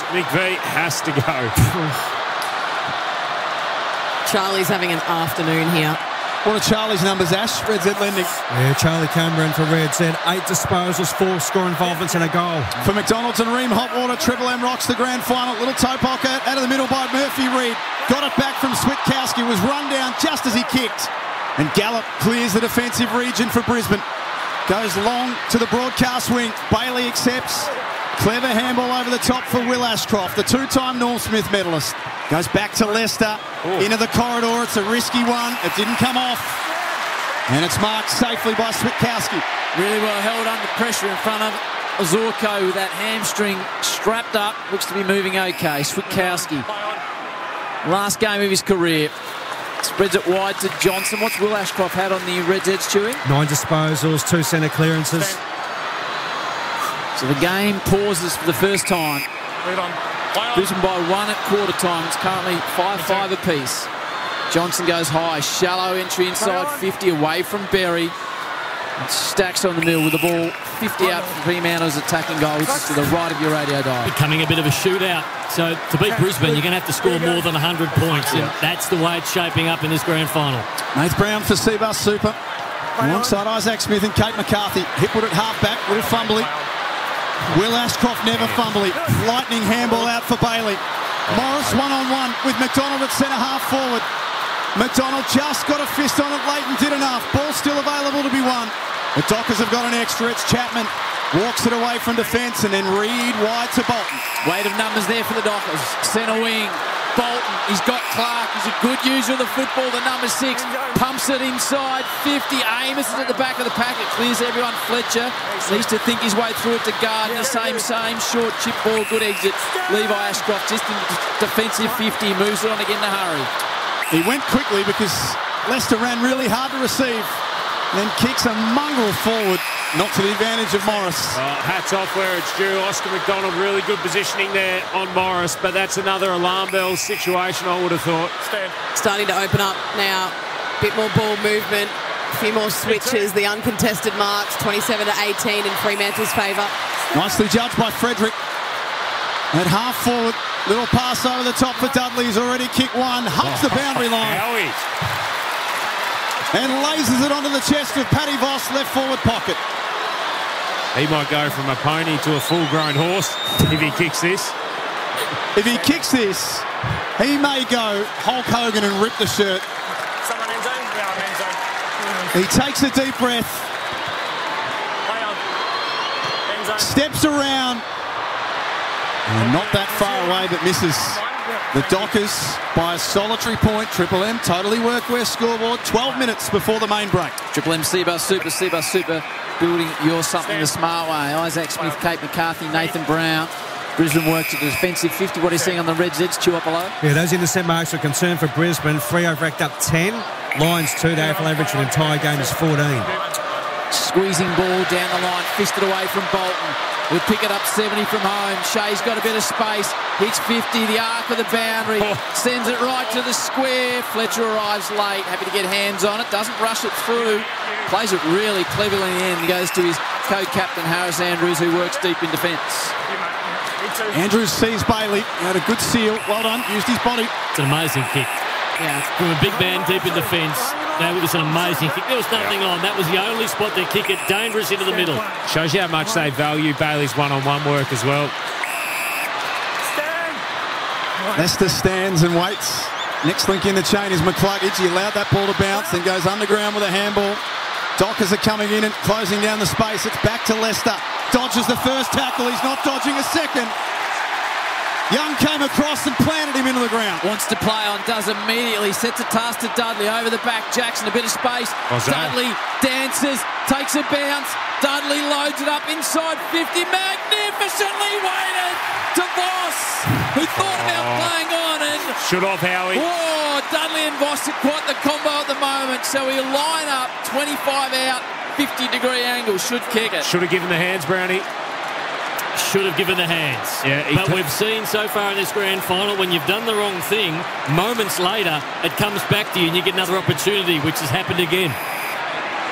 McVeigh has to go. Charlie's having an afternoon here. What are Charlie's numbers, Ash? Red Z lending. Yeah, Charlie Cameron for Red Z. 8 disposals, 4 score involvements and a goal. For McDonald's and Ream Hotwater, Triple M rocks the grand final. Little toe pocket out of the middle by Murphy Reid. Got it back from Switkowski. Was run down just as he kicked. And Gallup clears the defensive region for Brisbane. Goes long to the broadcast wing. Bailey accepts. Clever handball over the top for Will Ashcroft, the two-time Norm Smith medalist. Goes back to Leicester, into the corridor. It's a risky one. It didn't come off. And it's marked safely by Switkowski. Really well held under pressure in front of Zorko with that hamstring strapped up. Looks to be moving okay. Switkowski. Last game of his career. Spreads it wide to Johnson. What's Will Ashcroft had on the Red Zeds, Chewy? 9 disposals, 2 centre clearances. So the game pauses for the first time. Brisbane by 1 at quarter time. It's currently 5-5 apiece. Johnson goes high. Shallow entry inside 50 away from Berry. And Stacks on the middle with the ball 50 out for Fremantle's attacking goals to the right of your radio dial. Becoming a bit of a shootout. So to beat Brisbane, you're going to have to score more than 100 points. And that's the way it's shaping up in this grand final. Nath Brown for Seabus Super. Alongside Isaac Smith and Kate McCarthy. Hipwood at halfback. Will fumbly. Will Ashcroft never fumbly. Lightning handball out for Bailey. Morris one-on-one with McDonald at centre-half forward. McDonald just got a fist on it late and did enough. Ball still available to be won. The Dockers have got an extra. It's Chapman. Walks it away from defence and then Reid wide to Bolton. Weight of numbers there for the Dockers. Centre wing. Bolton. He's got Clark. He's a good user of the football. The number 6 pumps it inside 50. Amos is at the back of the pack. It clears everyone. Fletcher needs to think his way through it to Gardner. Same short chip ball. Good exit. Levi Ashcroft just in defensive 50. Moves it on again in a hurry. He went quickly because Leicester ran really hard to receive. Then kicks a mongrel forward. Not to the advantage of Morris. Hats off where it's due. Oscar McDonald, really good positioning there on Morris, but that's another alarm bell situation, I would have thought. Starting to open up now. Bit more ball movement. A few more switches. The uncontested marks. 27-18 in Fremantle's favour. Nicely judged by Frederick. At half forward. Little pass over the top for Dudley. He's already kicked one. Humps the boundary line. And lasers it onto the chest of Paddy Voss, left forward pocket. He might go from a pony to a full-grown horse if he kicks this. If he kicks this, he may go Hulk Hogan and rip the shirt. Someone end zone? Yeah, end zone. He takes a deep breath. Play on. End zone. Steps around. And not that far away, but misses. The Dockers by a solitary point. Triple M totally workwear scoreboard. 12 minutes before the main break. Triple M Seabus Super building your something the smart way. Isaac Smith, Kate McCarthy, Nathan Brown. Brisbane works at the defensive 50. What are you seeing on the Red Zeds? Chew up below. Yeah, those intercept marks are a concern for Brisbane. Freo racked up 10. Lions 2. The AFL average for the entire game is 14. Squeezing ball down the line, fisted away from Bolton. We'll pick it up 70 from home. Shea's got a bit of space. Hits 50, the arc of the boundary. Sends it right to the square. Fletcher arrives late. Happy to get hands on it. Doesn't rush it through. Plays it really cleverly in the end. He goes to his co-captain, Harris Andrews, who works deep in defence. Andrews sees Bailey. He had a good seal. Well done. Used his body. It's an amazing kick. Yeah. From a big man deep in defence. That was an amazing kick. There was nothing on. That was the only spot they kick it. Dangerous into the middle. Shows you how much they value Bailey's one-on-one work as well. Leicester stands and waits. Next link in the chain is McCluggage. He allowed that ball to bounce, then goes underground with a handball. Dockers are coming in and closing down the space. It's back to Leicester. Dodges the first tackle. He's not dodging a second. Young came across and planted him into the ground. Wants to play on, does immediately. Sets a task to Dudley. Over the back, Jackson, a bit of space. Dudley dances, takes a bounce. Dudley loads it up inside 50. Magnificently weighted to Voss, who thought about playing on. And should have, Howie. Oh, Dudley and Voss are quite the combo at the moment. So he'll line up, 25 out, 50-degree angle. Should kick it. Should have given the hands, Brownie. Should have given the hands. Yeah, but we've seen so far in this grand final, when you've done the wrong thing, moments later, it comes back to you and you get another opportunity, which has happened again.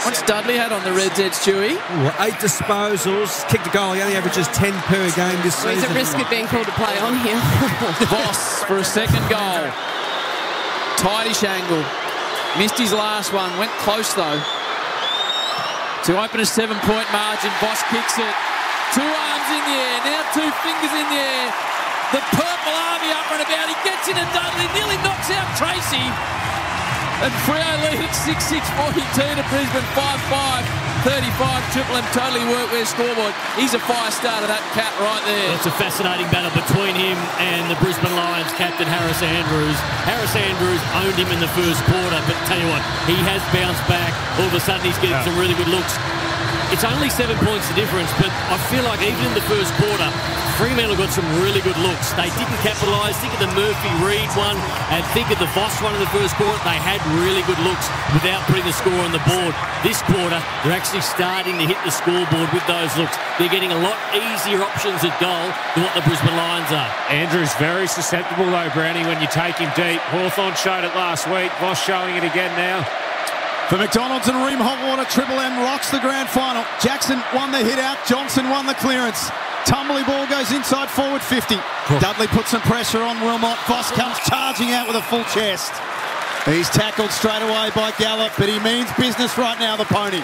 What's Dudley had on the Reds, Ed Stewie? 8 disposals. Kicked a goal. He only averages 10 per game this He's season. at risk of being called to play on here. Voss for a second goal. Tightish angle. Missed his last one. Went close, though. To open a 7-point margin, Voss kicks it. 2 arms in the air. Now 2 fingers in the air. The Purple Army up and about. He gets into Dudley. Nearly knocks out Tracy. And Freo lead at 6-6-42 to Brisbane. 5-5. 35. Triple M totally workwear scoreboard. He's a fire starter, that cat right there. It's a fascinating battle between him and the Brisbane Lions captain Harris Andrews. Harris Andrews owned him in the first quarter, but tell you what, he has bounced back. All of a sudden he's getting some really good looks. It's only 7 points the difference, but I feel like even in the first quarter, Fremantle got some really good looks. They didn't capitalise. Think of the Murphy-Reid one and think of the Voss one in the first quarter. They had really good looks without putting the score on the board. This quarter, they're actually starting to hit the scoreboard with those looks. They're getting a lot easier options at goal than what the Brisbane Lions are. Andrew's very susceptible, though, Brownie, when you take him deep. Hawthorn showed it last week. Voss showing it again now. For McDonald's and Ream Hot Water, Triple M rocks the grand final. Jackson won the hit out. Johnson won the clearance. Tumbly ball goes inside forward 50. Dudley puts some pressure on Wilmot. Voss comes charging out with a full chest. He's tackled straight away by Gallup, but he means business right now, the pony.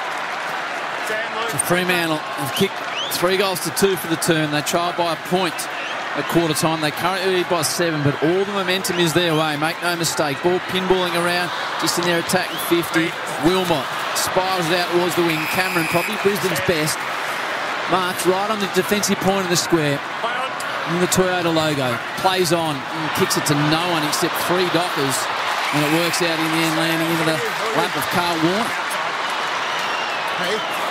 Fremantle have kicked 3 goals to 2 for the term. They trail by a point at quarter time. They currently lead by 7, but all the momentum is their way. Make no mistake. Ball pinballing around, just in there attacking 50. Wilmot spirals out towards the wing. Cameron, probably Brisbane's best, marks right on the defensive point of the square. In the Toyota logo. Plays on and kicks it to no one except 3 Dockers. And it works out in the end, landing into the lap of Carl Warner.